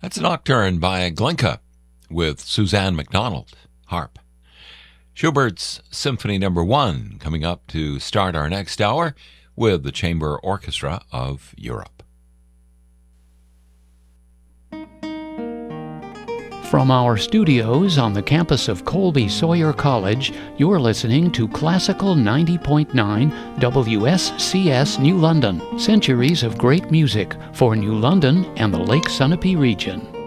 That's a nocturne by Glinka with Suzanne MacDonald, harp. Schubert's Symphony No. 1 coming up to start our next hour with the Chamber Orchestra of Europe. From our studios on the campus of Colby Sawyer College, you're listening to Classical 90.9 WSCS New London. Centuries of great music for New London and the Lake Sunapee region.